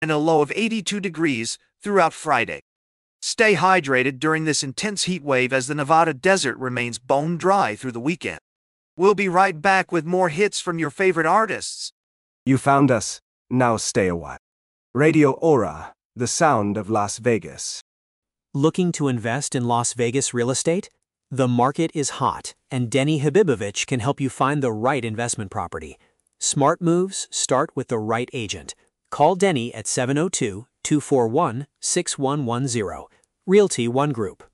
and a low of 82 degrees throughout Friday. Stay hydrated during this intense heat wave as the Nevada desert remains bone dry through the weekend. We'll be right back with more hits from your favorite artists. You found us. Now stay a while. Radio Aura, the sound of Las Vegas. Looking to invest in Las Vegas real estate? The market is hot, and Denny Habibovich can help you find the right investment property. Smart moves start with the right agent. Call Denny at 702-241-6110. Realty One Group.